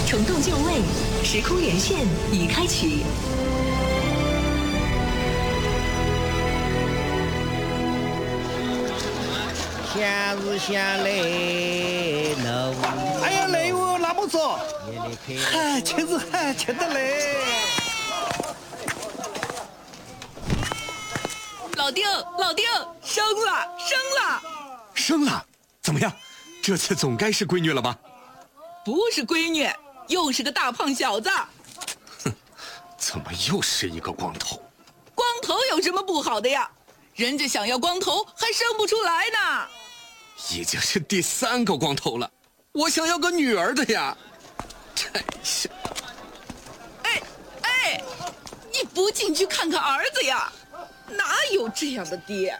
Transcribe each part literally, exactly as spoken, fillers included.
重动就位，时空连线已开启。 闲日闲累，那无。 哎呀，累哦，那么走。嗨，亲子嗨，亲得累。 老丁，老丁，生了，生了， 生了？怎么样？这次总该是闺女了吧？ 不是闺女，又是个大胖小子。 哼，怎么又是一个光头？ 光头有什么不好的呀？人家想要光头还生不出来呢。 已经是第三个光头了，我想要个女儿的呀！真是…… 哎哎，你不进去看看儿子呀？哪有这样的爹？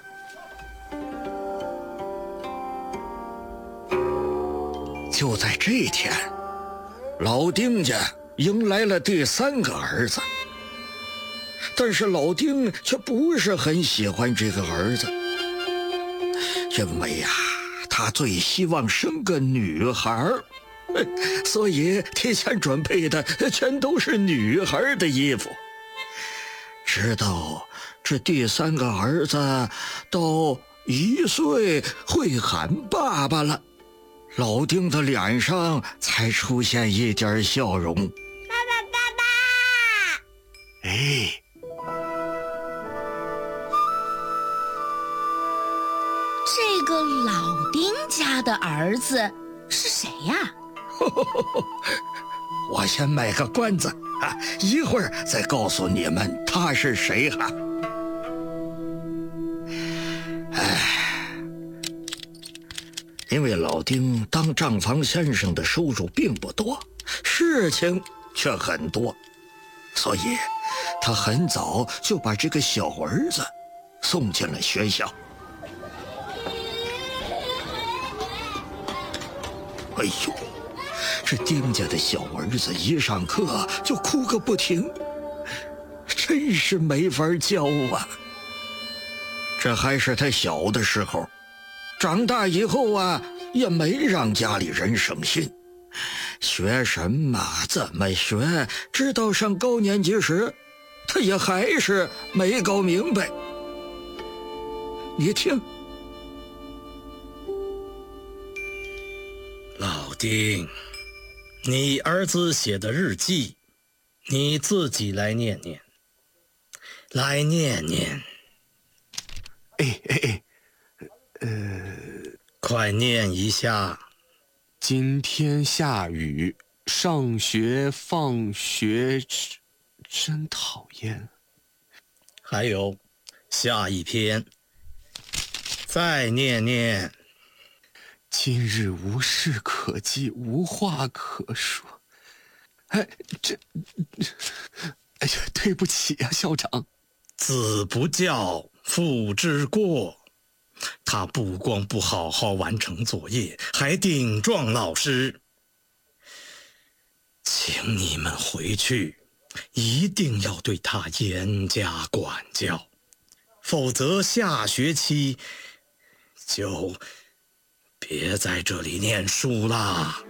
就在这一天，老丁家迎来了第三个儿子，但是老丁却不是很喜欢这个儿子，因为呀、啊。他最希望生个女孩，所以提前准备的全都是女孩的衣服。直到这第三个儿子到一岁会喊爸爸了，老丁的脸上才出现一点笑容。爸爸，爸爸！ 哎。 这个老丁家的儿子是谁呀？ 我先卖个关子啊，一会儿再告诉你们他是谁哈。哎，因为老丁当账房先生的收入并不多，事情却很多，所以他很早就把这个小儿子送进了学校。哎呦，这丁家的小儿子一上课就哭个不停，真是没法教啊。这还是他小的时候，长大以后啊，也没让家里人省心，学什么怎么学，直到上高年级时，他也还是没搞明白。你听。 老丁，你儿子写的日记，你自己来念念，来念念。 哎哎哎，呃， 快念一下。 今天下雨，上学放学真讨厌。 还有，下一篇，再念念。 今日无事可记，无话可说。哎，这，哎呀，对不起呀、啊，校长。 子不教，父之过。他不光不好好完成作业，还顶撞老师。请你们回去，一定要对他严加管教，否则下学期就别在这里念书啦。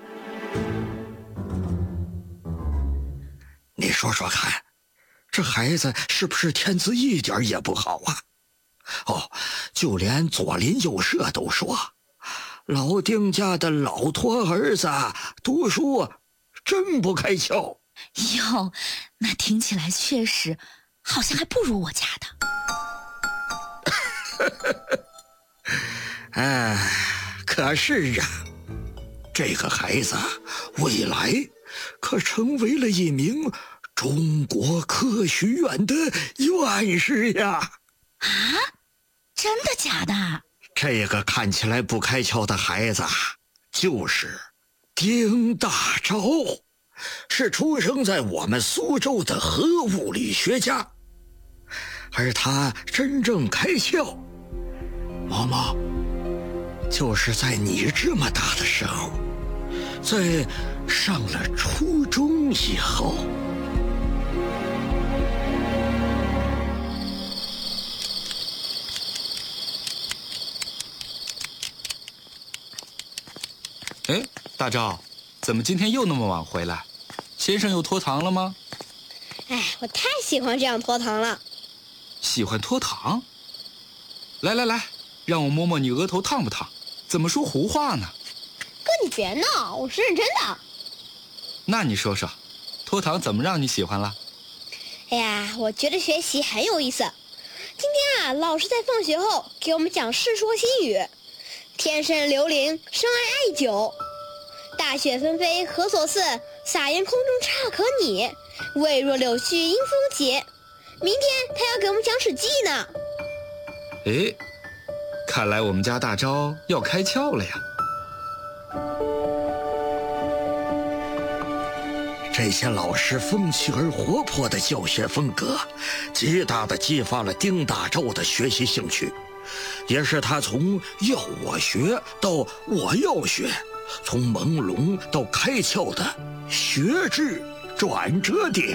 你说说看，这孩子是不是天资一点也不好啊？哦，就连左邻右舍都说，老丁家的老托儿子读书真不开窍。 哟，那听起来确实好像还不如我家的。哎，可是啊，这个孩子未来可成为了一名中国科学院的院士呀！ 啊，真的假的？ 这个看起来不开窍的孩子，就是丁大钊，是出生在我们苏州的核物理学家。而他真正开窍，毛毛，就是在你这么大的时候，在上了初中以后。 哎，大钊，怎么今天又那么晚回来？ 先生又脱糖了吗？ 哎，我太喜欢这样脱糖了。 喜欢脱糖？来来来，让我摸摸你额头烫不烫？怎么说胡话呢？ 哥，你别闹，我是认真的。 那你说说，脱糖怎么让你喜欢了？ 哎呀，我觉得学习很有意思。今天啊，老师在放学后给我们讲《世说新语》，天生刘伶，生爱艾灸。大雪纷飞何所似？洒盐空中差可拟。未若柳絮因风结。明天他要给我们讲《史记》呢。 哎，看来我们家大招要开窍了呀。 这些老师风趣而活泼的教学风格，极大地激发了丁大钊的学习兴趣，也是他从要我学到我要学，从朦胧到开窍的学制转折点。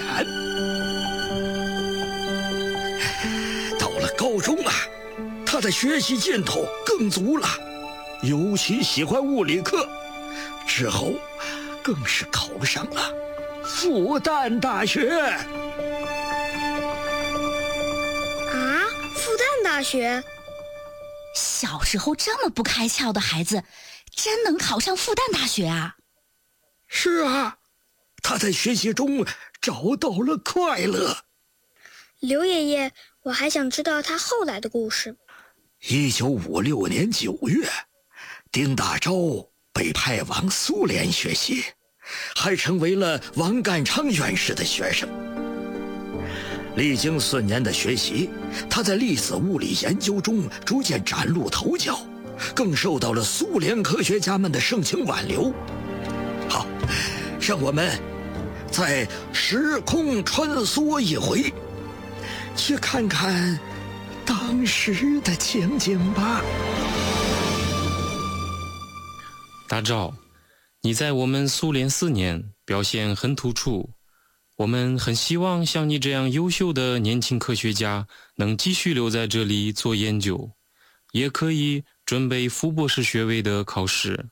到了高中啊，他的学习劲头更足了，尤其喜欢物理课，之后更是考上了复旦大学。 啊，复旦大学？ 小时候这么不开窍的孩子，真能考上复旦大学啊？ 是啊，他在学习中找到了快乐。 刘爷爷，我还想知道他后来的故事。 一九五六年九月，丁大钊被派往苏联学习，还成为了王淦昌院士的学生。历经四年的学习，他在粒子物理研究中逐渐崭露头角，更受到了苏联科学家们的盛情挽留。好，让我们再时空穿梭一回，去看看当时的情景吧。 大钊，你在我们苏联四年表现很突出，我们很希望像你这样优秀的年轻科学家能继续留在这里做研究，也可以准备副博士学位的考试。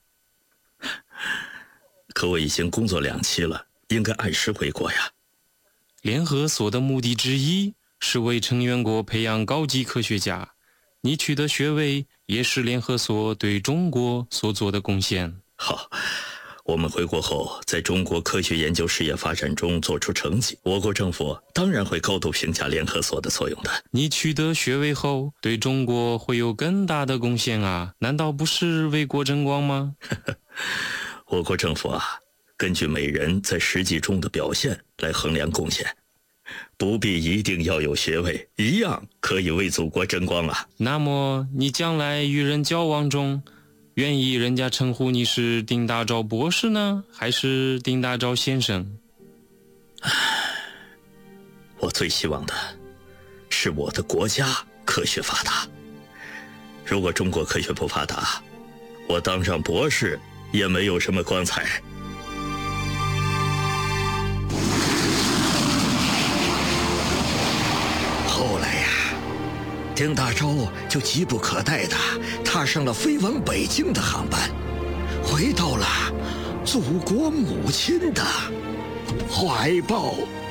可我已经工作两期了，应该按时回国呀。 联合所的目的之一是为成员国培养高级科学家，你取得学位也是联合所对中国所做的贡献。 好，我们回国后在中国科学研究事业发展中做出成绩，我国政府当然会高度评价联合所的作用的。 你取得学位后对中国会有更大的贡献啊，难道不是为国争光吗？ 我国政府啊，根据每人在实际中的表现来衡量贡献，不必一定要有学位，一样可以为祖国争光啊。 那么你将来与人交往中，愿意人家称呼你是丁大钊博士呢，还是丁大钊先生？ 我最希望的是我的国家科学发达。如果中国科学不发达，我当上博士也没有什么光彩。后来呀，丁大钊就急不可待地踏上了飞往北京的航班，回到了祖国母亲的怀抱。